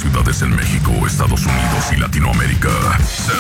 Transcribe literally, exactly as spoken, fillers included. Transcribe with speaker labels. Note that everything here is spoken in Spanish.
Speaker 1: ciudades en México, Estados Unidos y Latinoamérica se